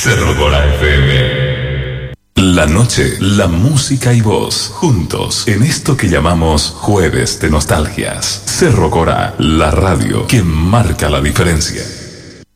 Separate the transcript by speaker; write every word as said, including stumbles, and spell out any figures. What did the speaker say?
Speaker 1: Cerro Cora F M. La noche, la música y vos, juntos, en esto que llamamos Jueves de Nostalgias. Cerro Cora, la radio que marca la diferencia.